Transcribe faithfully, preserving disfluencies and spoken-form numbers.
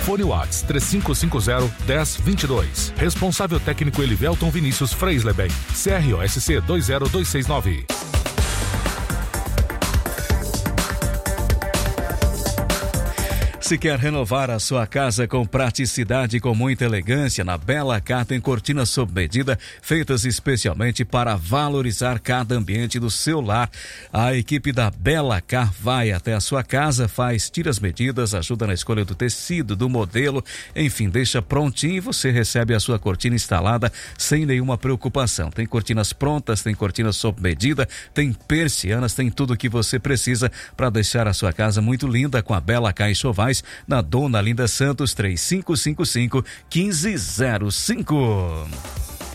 Fone WhatsApp três cinco cinco zero, um zero dois dois. Responsável técnico Elivelton Vinícius Freisleben. C R O S C dois zero dois seis nove. Se quer renovar a sua casa com praticidade e com muita elegância, na Belacar tem cortinas sob medida, feitas especialmente para valorizar cada ambiente do seu lar. A equipe da Belacar vai até a sua casa, faz, tira as medidas, ajuda na escolha do tecido, do modelo, enfim, deixa prontinho e você recebe a sua cortina instalada sem nenhuma preocupação. Tem cortinas prontas, tem cortinas sob medida, tem persianas, tem tudo o que você precisa para deixar a sua casa muito linda com a Belacar Enxovais, na Dona Linda Santos, três cinco cinco cinco, um cinco zero cinco.